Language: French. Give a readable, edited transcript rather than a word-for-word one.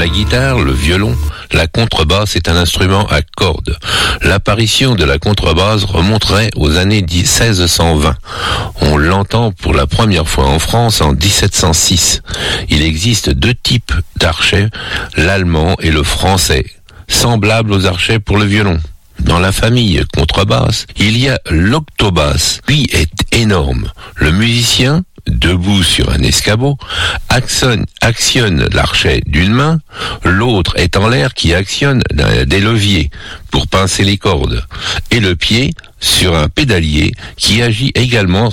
la guitare, le violon, la contrebasse est un instrument à cordes. L'apparition de la contrebasse remonterait aux années 1620. On l'entend pour la première fois en France en 1706. Il existe deux types d'archets, l'allemand et le français, semblables aux archets pour le violon. Dans la famille contrebasse, il y a l'octobasse, lui est énorme. Le musicien, debout sur un escabeau, actionne l'archet d'une main, l'autre est en l'air qui actionne des leviers pour pincer les cordes, et le pied sur un pédalier qui agit également